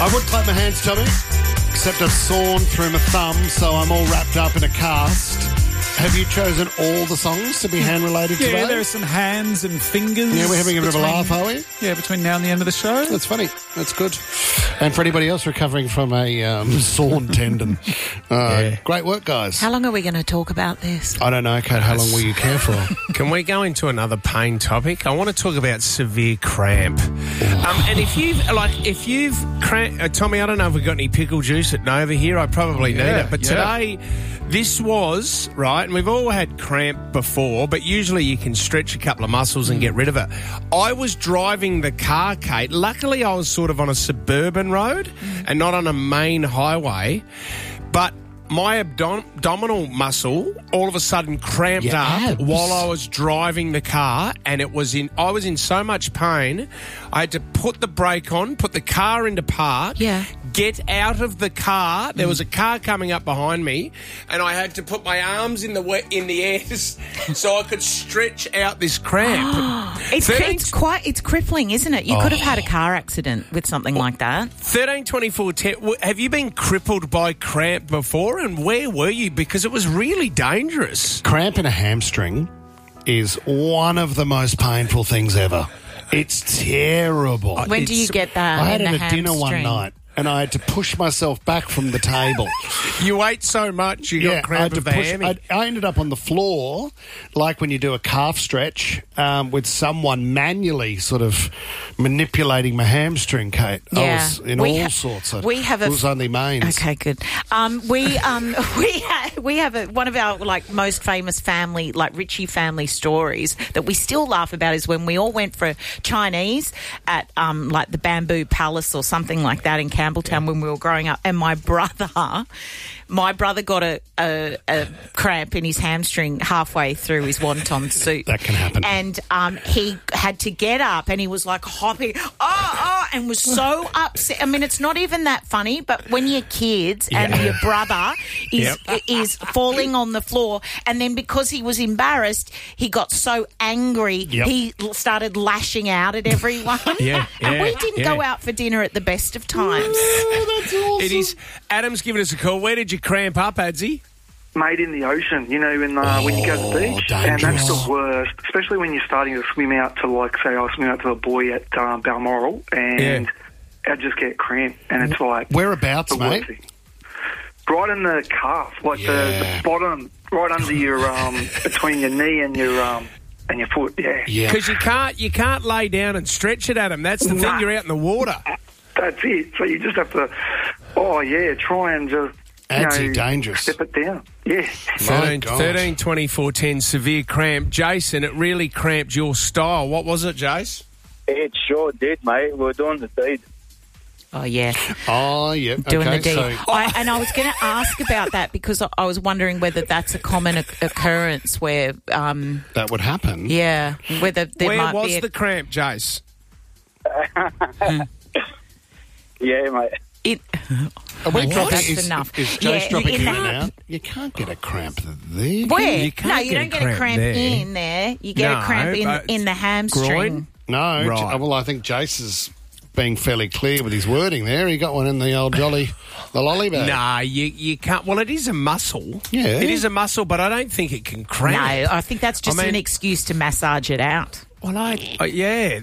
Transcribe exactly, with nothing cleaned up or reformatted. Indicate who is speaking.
Speaker 1: I would clap my hands, Tommy, except I've sawn through my thumb, so I'm all wrapped up in a cast. Have you chosen all the songs to be hand-related
Speaker 2: Yeah,
Speaker 1: today?
Speaker 2: there are some hands and fingers.
Speaker 1: Yeah, we're having a bit of a
Speaker 2: between-
Speaker 1: laugh, are we?
Speaker 2: Yeah, between now and the end of the show.
Speaker 1: That's funny. That's good. And for anybody else recovering from a um, sawn tendon, uh,
Speaker 2: Yeah.
Speaker 1: great work, guys.
Speaker 3: How long are we going to talk about this?
Speaker 1: I don't know, Kate, how long will you care for?
Speaker 4: Can we go into another pain topic? I want to talk about severe cramp. Um, and if you've, like, if you've cramp, uh, Tommy, I don't know if we've got any pickle juice at Nova here. I probably need
Speaker 2: Yeah,
Speaker 4: it. But
Speaker 2: yeah.
Speaker 4: today, this was, right, and we've all had cramp before, but usually you can stretch a couple of muscles and get rid of it. I was driving the car, Kate. Luckily, I was sort of on a suburban road and not on a main highway. But my abdom- abdominal muscle all of a sudden cramped
Speaker 1: Your
Speaker 4: up
Speaker 1: abs.
Speaker 4: while I was driving the car, and it was in. I was in so much pain. I had to put the brake on, put the car into park,
Speaker 3: Yeah.
Speaker 4: get out of the car. There was a car coming up behind me, and I had to put my arms in the we- in the air so I could stretch out this cramp.
Speaker 3: It's,
Speaker 4: thirteen
Speaker 3: it's quite it's crippling, isn't it? You could have had a car accident with something like that.
Speaker 4: thirteen twenty-four ten. W- Have you been crippled by cramp before, and where were you? Because it was really dangerous.
Speaker 1: Cramp in a hamstring is one of the most painful things ever. It's terrible.
Speaker 3: When do you
Speaker 4: It's-
Speaker 3: get that?
Speaker 1: I had
Speaker 3: in
Speaker 1: it
Speaker 3: the
Speaker 1: at dinner one
Speaker 3: hamstring?
Speaker 1: night, and I had to push myself back from the table.
Speaker 4: You ate so much, you
Speaker 1: Yeah,
Speaker 4: got cramp
Speaker 1: I,
Speaker 4: of
Speaker 1: had
Speaker 4: the
Speaker 1: to push,
Speaker 4: hammy.
Speaker 1: I, I ended up on the floor, like when you do a calf stretch, um, with someone manually sort of manipulating my hamstring, Kate. I
Speaker 3: Yeah.
Speaker 1: was in
Speaker 3: We
Speaker 1: all
Speaker 3: ha-
Speaker 1: sorts of...
Speaker 3: we have a
Speaker 1: It was
Speaker 3: f-
Speaker 1: only mains.
Speaker 3: Okay, good. Um, we um, we ha- we have a, one of our like most famous family, like Ritchie family stories that we still laugh about is when we all went for Chinese at um, like the Bamboo Palace or something like that in Campbelltown when we were growing up, and my brother. My brother got a, a, a cramp in his hamstring halfway through his wonton soup.
Speaker 1: That can happen.
Speaker 3: And um, he had to get up and he was like hopping, oh, oh, and was so upset. I mean, it's not even that funny, but when you're kids and
Speaker 1: Yeah.
Speaker 3: your brother is
Speaker 4: Yep.
Speaker 3: is falling on the floor, and then because he was embarrassed, he got so angry,
Speaker 1: Yep.
Speaker 3: he l- started lashing out at everyone.
Speaker 4: Yeah,
Speaker 3: And
Speaker 4: yeah,
Speaker 3: we didn't
Speaker 4: yeah.
Speaker 3: go out for dinner at the best of times.
Speaker 1: Oh, that's awesome.
Speaker 4: It is. Adam's giving us a call. Where did you cramp up, Adsy?
Speaker 5: Made in the ocean, you know, when, uh, when you go to the
Speaker 1: Oh,
Speaker 5: beach. And that's
Speaker 1: dangerous.
Speaker 5: the worst, especially when you're starting to swim out to, like, say, I swim out to a buoy at um, Balmoral, and I just get cramp, and it's like...
Speaker 1: Whereabouts,
Speaker 5: the worst
Speaker 1: mate?
Speaker 5: thing. Right in the calf, like the,
Speaker 1: Yeah.
Speaker 5: the bottom, right under your, um, between your knee and your, um, and your foot, yeah.
Speaker 1: Yeah.
Speaker 4: Because you can't, you can't lay down and stretch it, Adam. That's the thing.
Speaker 5: Nah.
Speaker 4: You're out in the water.
Speaker 5: That's it. So you just have to, oh, yeah, try and just, you
Speaker 1: Adsy,
Speaker 5: know,
Speaker 1: dangerous.
Speaker 5: step it down. Yeah.
Speaker 1: My
Speaker 4: thirteen,
Speaker 1: God.
Speaker 4: thirteen twenty-four ten, severe cramp. Jason, it really cramped your style. What was it, Jace?
Speaker 6: It sure did, mate. We were doing the deed.
Speaker 3: Oh, yeah.
Speaker 1: Oh, yeah.
Speaker 3: Doing
Speaker 1: okay,
Speaker 3: the deed.
Speaker 1: so...
Speaker 3: I, and I was going to ask about that because I, I was wondering whether that's a common oc- occurrence where, um,
Speaker 1: That would happen.
Speaker 3: yeah, whether there
Speaker 4: Where
Speaker 3: might
Speaker 4: was
Speaker 3: be a,
Speaker 4: the cramp, Jace?
Speaker 6: Yeah, mate.
Speaker 3: it,
Speaker 1: Are we
Speaker 3: Oh,
Speaker 1: dropping,
Speaker 3: that's
Speaker 1: is,
Speaker 3: enough.
Speaker 1: Is Jace
Speaker 3: Yeah,
Speaker 1: dropping
Speaker 3: in
Speaker 1: in
Speaker 3: the-
Speaker 1: and out? You can't get a cramp there.
Speaker 3: where?
Speaker 4: You can't
Speaker 3: no, you
Speaker 4: get
Speaker 3: don't
Speaker 4: a
Speaker 3: get a
Speaker 4: cramp
Speaker 3: cramp
Speaker 4: there.
Speaker 3: in there. You get
Speaker 4: No,
Speaker 3: a cramp in,
Speaker 4: but
Speaker 3: in the hamstring.
Speaker 4: groin?
Speaker 1: No.
Speaker 4: Right.
Speaker 1: J- Well, I think Jace is being fairly clear with his wording there. He got one in the old jolly, the lolly bag.
Speaker 4: Nah, you, you can't. Well, it is a muscle.
Speaker 1: Yeah.
Speaker 4: It is a muscle, but I don't think it can cramp.
Speaker 3: No, I think that's just
Speaker 4: I mean-
Speaker 3: an excuse to massage it out.
Speaker 4: Well, I, uh, yeah,